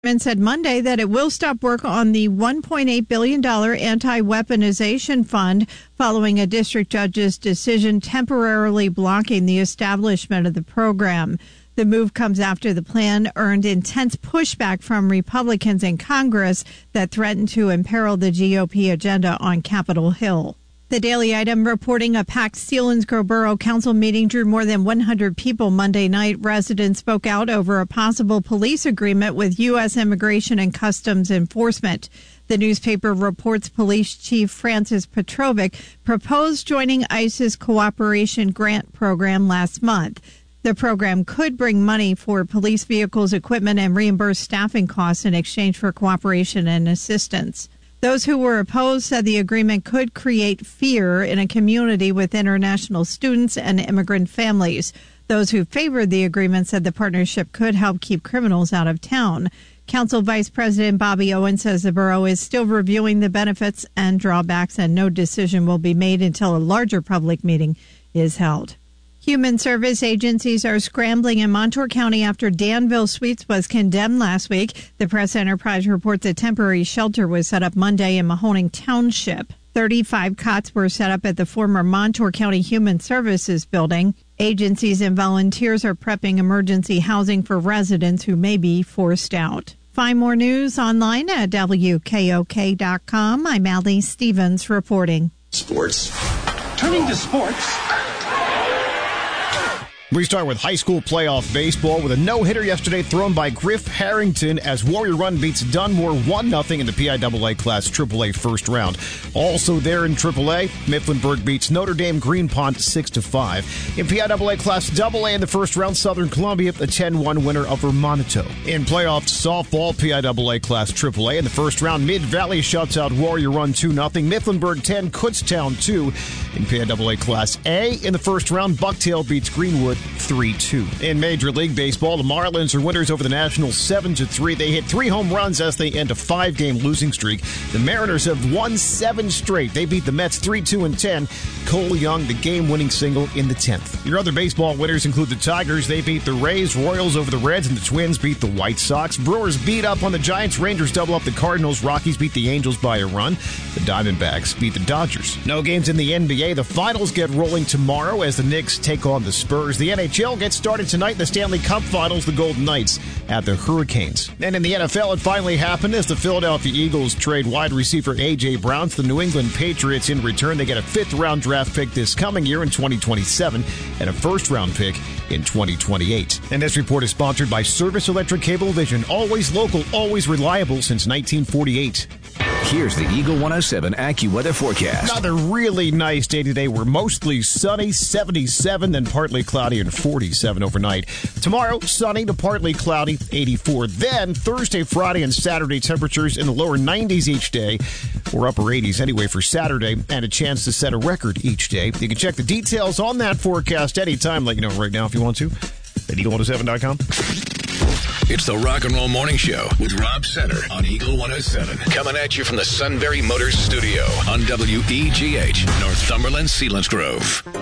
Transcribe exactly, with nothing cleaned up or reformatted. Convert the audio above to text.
Said Monday that it will stop work on the one point eight billion dollars anti-weaponization fund following a district judge's decision temporarily blocking the establishment of the program. The move comes after the plan earned intense pushback from Republicans in Congress that threatened to imperil the G O P agenda on Capitol Hill. The Daily Item reporting a packed Selinsgrove Borough Council meeting drew more than one hundred people Monday night. Residents spoke out over a possible police agreement with U S Immigration and Customs Enforcement. The newspaper reports Police Chief Francis Petrovic proposed joining ICE's Cooperation Grant Program last month. The program could bring money for police vehicles, equipment, and reimburse staffing costs in exchange for cooperation and assistance. Those who were opposed said the agreement could create fear in a community with international students and immigrant families. Those who favored the agreement said the partnership could help keep criminals out of town. Council Vice President Bobby Owen says the borough is still reviewing the benefits and drawbacks, and no decision will be made until a larger public meeting is held. Human service agencies are scrambling in Montour County after Danville Suites was condemned last week. The Press Enterprise reports a temporary shelter was set up Monday in Mahoning Township. thirty-five cots were set up at the former Montour County Human Services building. Agencies and volunteers are prepping emergency housing for residents who may be forced out. Find more news online at W K O K dot com. I'm Allie Stevens reporting. Sports. Turning to sports. We start with high school playoff baseball with a no-hitter yesterday thrown by Griff Harrington as Warrior Run beats Dunmore one nothing in the P I A A Class triple A first round. Also there in triple A, Mifflinburg beats Notre Dame Green Pond six to five. In P I A A Class double A in the first round, Southern Columbia, a ten one winner over Monito. In playoff softball, P I A A Class triple A in the first round, Mid-Valley shuts out Warrior Run two nothing. Mifflinburg ten, Kutztown two. In P I A A Class A in the first round, Bucktail beats Greenwood three two. In Major League Baseball, the Marlins are winners over the Nationals seven to three. They hit three home runs as they end a five-game losing streak. The Mariners have won seven straight. They beat the Mets three two and ten. Cole Young, the game-winning single in the tenth. Your other baseball winners include the Tigers. They beat the Rays, Royals over the Reds, and the Twins beat the White Sox. Brewers beat up on the Giants. Rangers double up the Cardinals. Rockies beat the Angels by a run. The Diamondbacks beat the Dodgers. No games in the N B A. The finals get rolling tomorrow as the Knicks take on the Spurs. The N H L gets started tonight in the Stanley Cup Finals. The Golden Knights at the Hurricanes. And in the N F L, it finally happened as the Philadelphia Eagles trade wide receiver A J. Brown to the New England Patriots. In return, they get a fifth-round draft pick this coming year in twenty twenty-seven and a first-round pick in twenty twenty-eight. And this report is sponsored by Service Electric Cablevision. Always local, always reliable since nineteen forty-eight. Here's the Eagle one oh seven AccuWeather forecast. Another really nice day today. We're mostly sunny, seventy-seven, then partly cloudy and forty-seven overnight. Tomorrow, sunny to partly cloudy, eighty-four. Then Thursday, Friday, and Saturday, temperatures in the lower nineties each day, or upper eighties anyway for Saturday, and a chance to set a record each day. You can check the details on that forecast anytime, let you know right now if you want to, at eagle one oh seven dot com. It's the Rock and Roll Morning Show with Rob Center on Eagle one oh seven. Coming at you from the Sunbury Motors Studio on W E G H, Northumberland, Selinsgrove.